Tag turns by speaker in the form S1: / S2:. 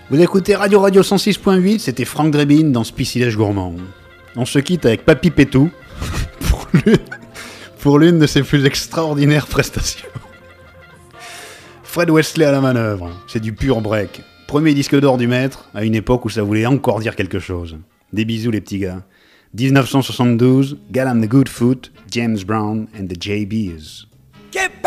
S1: Vous écoutez Radio 106.8, c'était Franck Drebin dans Spicilège Gourmand. On se quitte avec Papy Pétou pour l'une de ses plus extraordinaires prestations. Fred Wesley à la manœuvre, c'est du pur break. Premier disque d'or du maître, à une époque où ça voulait encore dire quelque chose. Des bisous les petits gars. 1972, Gal and the Good Foot, James Brown and the JBs.